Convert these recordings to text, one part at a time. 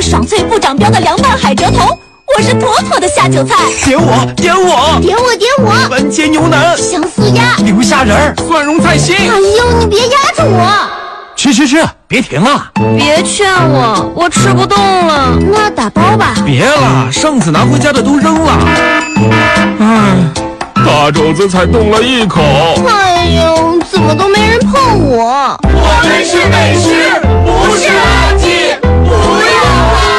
爽脆不长标的凉拌海蜇头，我是妥妥的下酒菜。 点我，点我， 点我，点我！ 番茄牛腩， 香酥鸭， 牛虾仁，蒜蓉菜心。 哎呦，你别压着我！ 吃，别停了！ 别劝我吃不动了。那打包吧。 别了，上次拿回家的都扔了。唉，大肘子才动了一口。 哎呦，怎么都没人碰我？ 我们是美食，不是垃圾，不要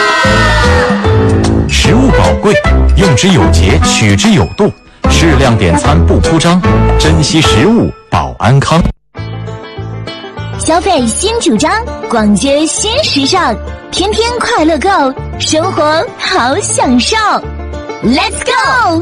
啊！ 食物宝贵，用之有节，取之有度，适量点餐不铺张，珍惜食物保安康。 消费新主张，逛街新时尚，天天快乐购，生活好享受。Let's go！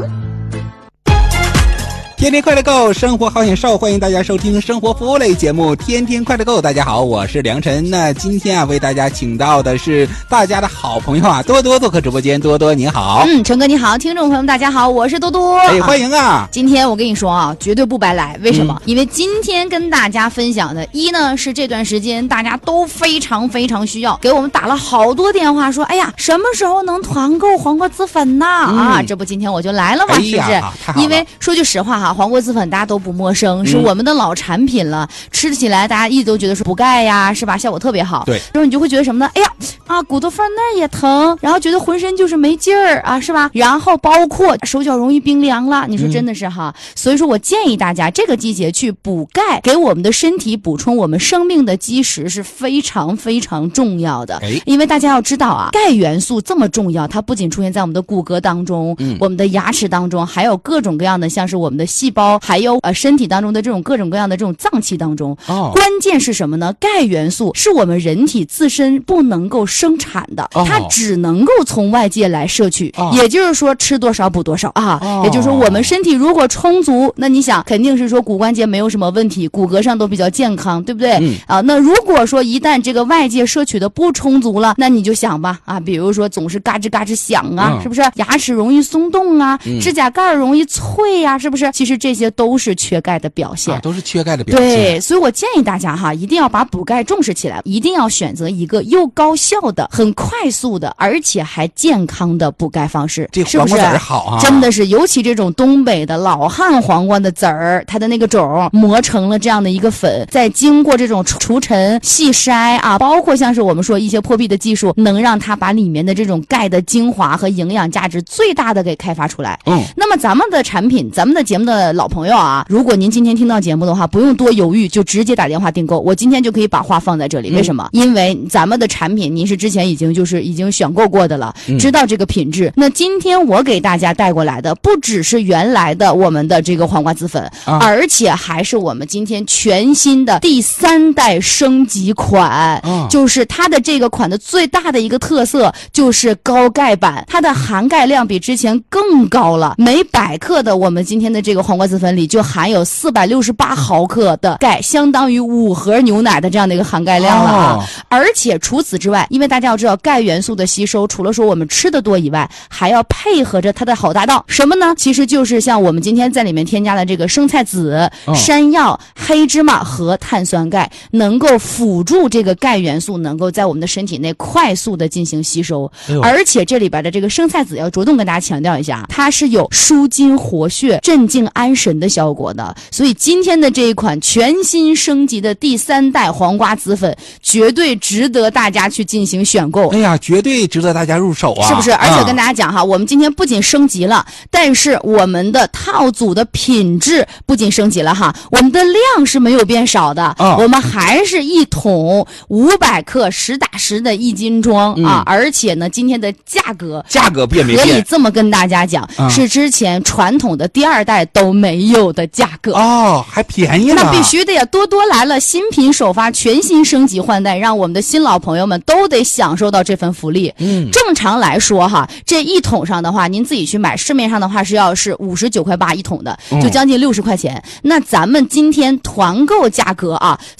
天天快乐购，生活好享受，欢迎大家收听生活服务类节目《天天快乐购》。大家好，我是梁晨。那今天为大家请到的是大家的好朋友多多做客直播间。多多你好。 陈哥你好，听众朋友们大家好，我是多多。 欢迎啊！ 今天我跟你说绝对不白来。为什么？因为今天跟大家分享的呢是这段时间大家都非常非常需要，给我们打了好多电话说，哎呀，什么时候能团购黄瓜子粉呢？这不今天我就来了嘛，是不是？因为说句实话黄瓜子粉大家都不陌生，是我们的老产品了，吃起来大家一直都觉得说补钙呀，是吧？效果特别好。 对， 然后你就会觉得什么呢？哎呀骨头缝那儿也疼，然后觉得浑身就是没劲儿啊，是吧？然后包括手脚容易冰凉了，你说真的是哈。所以说我建议大家这个季节去补钙，给我们的身体补充我们生命的基石是非常非常重要的。因为大家要知道钙元素这么重要，它不仅出现在我们的骨骼当中，我们的牙齿当中，还有各种各样的像是我们的细胞，还有身体当中的这种各种各样的这种脏器当中。关键是什么呢？钙元素是我们人体自身不能够生产的，它只能够从外界来摄取。也就是说吃多少补多少也就是说我们身体如果充足，那你想肯定是说骨关节没有什么问题，骨骼上都比较健康，对不对？那如果说一旦这个外界摄取的不充足了，那你就想吧比如说总是嘎吱嘎吱响是不是？牙齿容易松动指甲盖容易脆是不是？其实这些都是缺钙的表现， 都是缺钙的表现。 对，所以我建议大家一定要把补钙重视起来，一定要选择一个又高效的、很快速的，而且还健康的补钙方式。 这黄瓜籽儿好真的是，尤其这种东北的老汉黄瓜的籽儿，它的那个种磨成了这样的一个粉，再经过这种除尘、细筛包括像是我们说一些破壁的技术，能让它把里面的这种钙的精华和营养价值最大的给开发出来。那么咱们的产品，咱们的节目的老朋友如果您今天听到节目的话，不用多犹豫，就直接打电话订购。我今天就可以把话放在这里。为什么？因为咱们的产品您是之前已经选购过的了，知道这个品质。那今天我给大家带过来的不只是原来的我们的这个黄瓜子粉，而且还是我们今天全新的第3代升级款。就是它的这个款的最大的一个特色就是高钙版，它的含钙量比之前更高了。每100克的我们今天的这个黄瓜子粉里就含有468毫克的钙，相当于5盒牛奶的这样的一个含钙量了而且除此之外，因为大家要知道钙元素的吸收除了说我们吃的多以外，还要配合着它的好搭档，什么呢？其实就是像我们今天在里面添加的这个生菜籽、山药、黑芝麻和碳酸钙，能够辅助这个钙元素能够在我们的身体内快速的进行吸收。而且这里边的这个生菜籽要着重跟大家强调一下，它是有舒筋活血、镇静安神的效果的。所以今天的这一款全新升级的第3代黄瓜子粉绝对值得大家去进行选购。 哎呀，绝对值得大家入手是不是？而且跟大家讲我们今天不仅升级了，但是我们的套组的品质不仅升级了我们的量是没有变少的我们还是一桶500克实打实的1斤装而且呢今天的价格变没变， 可以这么跟大家讲是之前传统的第2代都没有的价格还便宜了。 那必须的呀，多多来了，新品首发，全新升级换代，让我们的新老朋友们都得享受到这份福利。正常来说这一桶上的话，您自己去买，市面上的话是59.8块1桶的，就将近60块钱。那咱们今天团购价格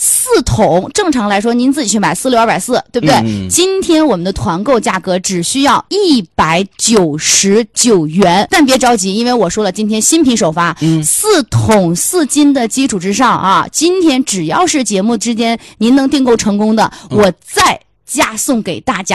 4桶，正常来说您自己去买46240，对不对？今天我们的团购价格只需要199元。但别着急，因为我说了，今天新品首发，4桶4斤的基础之上今天只要是节目之间您能订购成功的，我再加送给大家